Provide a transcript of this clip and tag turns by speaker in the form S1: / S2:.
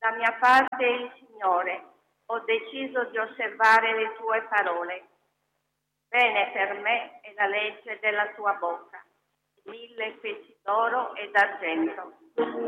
S1: La mia parte è il Signore, ho deciso di osservare le tue parole. Bene per me è la legge della tua bocca, 1000 pezzi d'oro e d'argento.